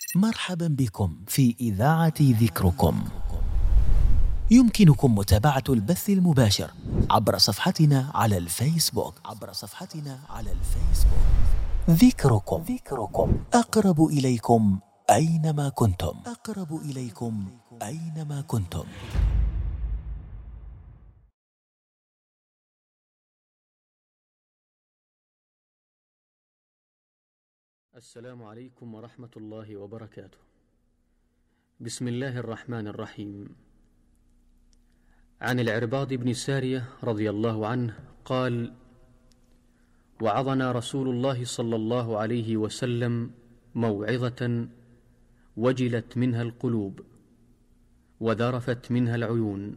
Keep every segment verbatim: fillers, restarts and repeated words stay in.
مرحبا بكم في إذاعة ذكركم. يمكنكم متابعة البث المباشر عبر صفحتنا على الفيسبوك عبر صفحتنا على الفيسبوك ذكركم. ذكركم أقرب إليكم أينما كنتم. أقرب إليكم أينما كنتم. السلام عليكم ورحمة الله وبركاته. بسم الله الرحمن الرحيم. عن العرباض بن سارية رضي الله عنه قال: وعظنا رسول الله صلى الله عليه وسلم موعظة وجلت منها القلوب وذرفت منها العيون،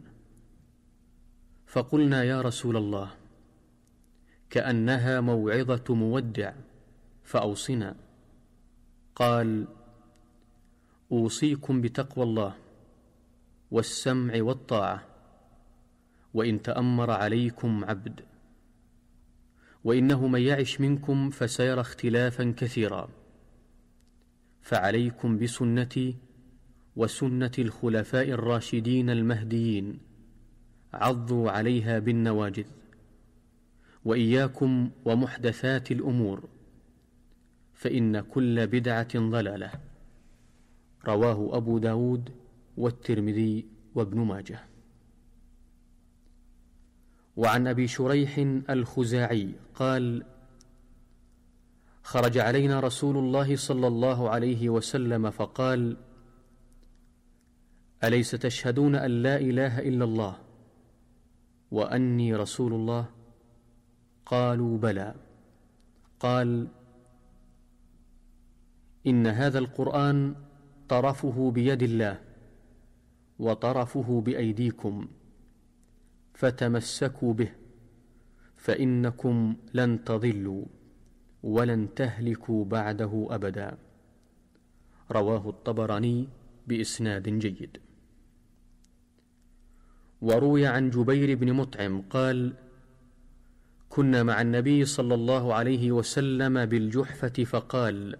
فقلنا يا رسول الله كأنها موعظة مودع فأوصنا. قال: أوصيكم بتقوى الله والسمع والطاعة، وإن تأمر عليكم عبد، وإنه من يعش منكم فسيرى اختلافا كثيرا، فعليكم بسنتي وسنة الخلفاء الراشدين المهديين، عضوا عليها بالنواجذ، وإياكم ومحدثات الأمور، فإن كل بدعة ضلالة. رواه أبو داود والترمذي وابن ماجه. وعن أبي شريح الخزاعي قال: خرج علينا رسول الله صلى الله عليه وسلم فقال: أليس تشهدون أن لا إله إلا الله وأني رسول الله؟ قالوا بلى. قال: إن هذا القرآن طرفه بيد الله وطرفه بأيديكم، فتمسكوا به، فإنكم لن تضلوا ولن تهلكوا بعده أبدا. رواه الطبراني بإسناد جيد. وروي عن جبير بن مطعم قال: كنا مع النبي صلى الله عليه وسلم بالجحفة فقال: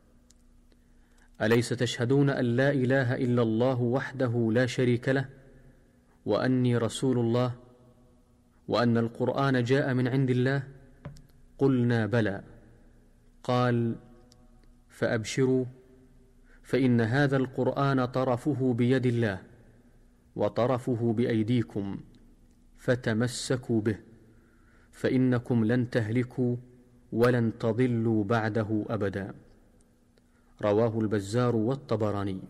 أليس تشهدون أن لا إله إلا الله وحده لا شريك له وأني رسول الله وأن القرآن جاء من عند الله؟ قلنا بلى. قال: فأبشروا، فإن هذا القرآن طرفه بيد الله وطرفه بأيديكم، فتمسكوا به، فإنكم لن تهلكوا ولن تضلوا بعده أبدا. رواه البزار والطبراني.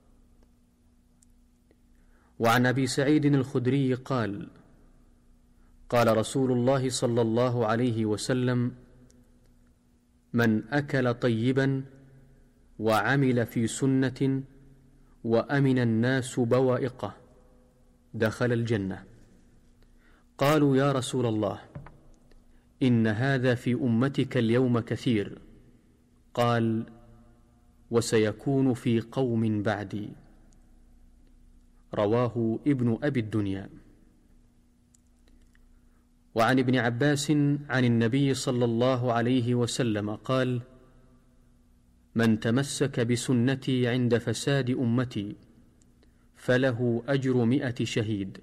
وعن أبي سعيد الخدري قال: قال رسول الله صلى الله عليه وسلم: من أكل طيبا وعمل في سنة وأمن الناس بوائقه دخل الجنة. قالوا يا رسول الله إن هذا في أمتك اليوم كثير. قال: وسيكون في قوم بعدي. رواه ابن أبي الدنيا. وعن ابن عباس عن النبي صلى الله عليه وسلم قال: من تمسك بسنتي عند فساد أمتي فله أجر مئة شهيد.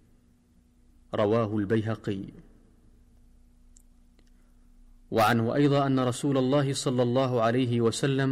رواه البيهقي. وعنه أيضا أن رسول الله صلى الله عليه وسلم